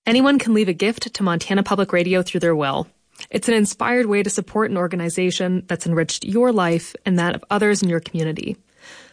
Anyone can leave a gift to Montana Public Radio through their will. It's an inspired way to support an organization that's enriched your life and that of others in your community.